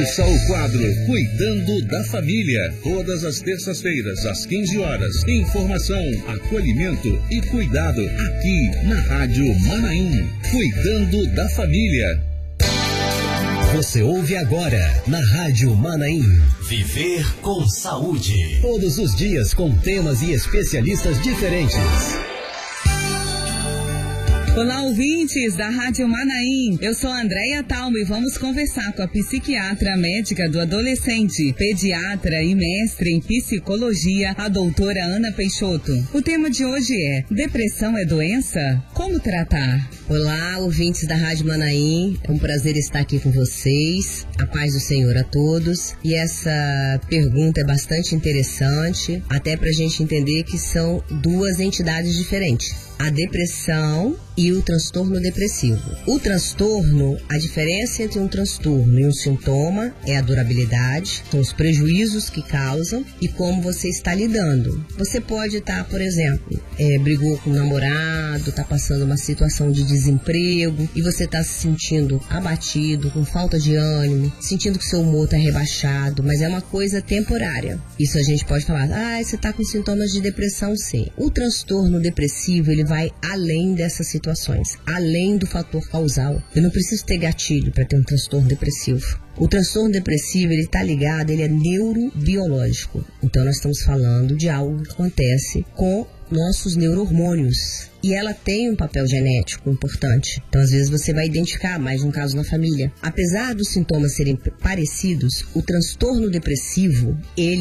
Ouça o quadro Cuidando da Família, todas as terças-feiras, às 15 horas. Informação, acolhimento e cuidado aqui na Rádio Manaim. Cuidando da Família. Você ouve agora na Rádio Manaim. Viver com Saúde. Todos os dias com temas e especialistas diferentes. Olá, ouvintes da Rádio Manaim. Eu sou a Andréia Talmo e vamos conversar com a psiquiatra médica do adolescente, pediatra e mestre em psicologia, a doutora Ana Peixoto. O tema de hoje é: depressão é doença? Como tratar? Olá, ouvintes da Rádio Manaim. É um prazer estar aqui com vocês. A paz do Senhor a todos. E essa pergunta é bastante interessante, até pra gente entender que são duas entidades diferentes: a depressão e o transtorno depressivo. O transtorno, a diferença entre um transtorno e um sintoma é a durabilidade, são os prejuízos que causam e como você está lidando. Você pode estar, por exemplo, brigou com um namorado, está passando uma situação de desemprego e você está se sentindo abatido, com falta de ânimo, sentindo que seu humor está rebaixado, mas é uma coisa temporária. Isso a gente pode falar: você está com sintomas de depressão, sim. O transtorno depressivo, ele vai além dessas situações, além do fator causal. Eu não preciso ter gatilho para ter um transtorno depressivo. O transtorno depressivo, ele está ligado, ele é neurobiológico. Então nós estamos falando de algo que acontece com nossos neurohormônios. E ela tem um papel genético importante. Então, às vezes, você vai identificar mais um caso na família. Apesar dos sintomas serem parecidos, o transtorno depressivo,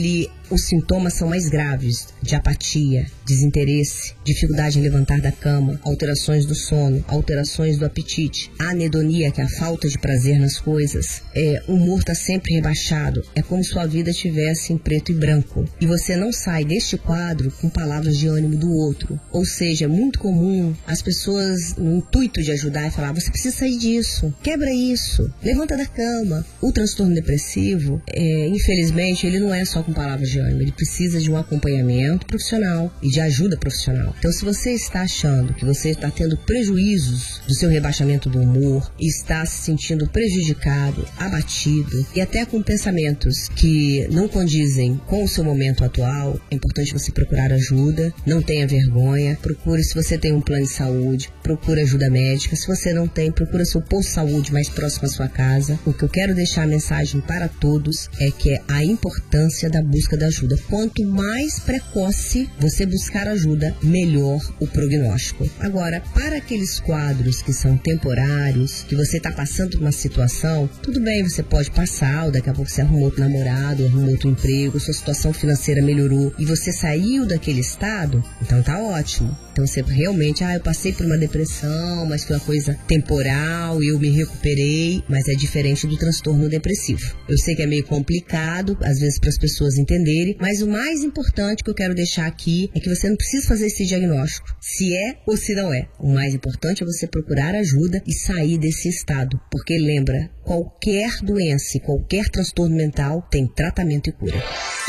os sintomas são mais graves: de apatia, desinteresse, dificuldade em levantar da cama, alterações do sono, alterações do apetite, anedonia, que é a falta de prazer nas coisas, o humor está sempre rebaixado, é como se sua vida estivesse em preto e branco. E você não sai deste quadro com palavras de ânimo do outro. Ou seja, é muito comum as pessoas, no intuito de ajudar, e falar: você precisa sair disso, quebra isso, levanta da cama. O transtorno depressivo, infelizmente, ele não é só com palavras de ânimo, ele precisa de um acompanhamento profissional e de ajuda profissional. Então, se você está achando que você está tendo prejuízos do seu rebaixamento do humor, está se sentindo prejudicado, abatido e até com pensamentos que não condizem com o seu momento atual, é importante você procurar ajuda. Não tenha vergonha, procure. Se você tem um plano de saúde, procura ajuda médica. Se você não tem, procura seu posto de saúde mais próximo à sua casa. O que eu quero deixar a mensagem para todos é que é a importância da busca da ajuda. Quanto mais precoce você buscar ajuda, melhor o prognóstico. Agora, para aqueles quadros que são temporários, que você está passando por uma situação, tudo bem, você pode passar, ou daqui a pouco você arrumou outro namorado, arrumou outro emprego, sua situação financeira melhorou e você saiu daquele estado, então tá ótimo. Então você realmente, eu passei por uma depressão, mas foi uma coisa temporal e eu me recuperei, mas é diferente do transtorno depressivo. Eu sei que é meio complicado, às vezes, para as pessoas entenderem, mas o mais importante que eu quero deixar aqui é que você não precisa fazer esse diagnóstico, se é ou se não é. O mais importante é você procurar ajuda e sair desse estado, porque lembra, qualquer doença, qualquer transtorno mental tem tratamento e cura.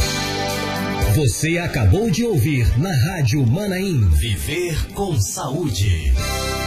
Você acabou de ouvir na Rádio Manaim. Viver com Saúde.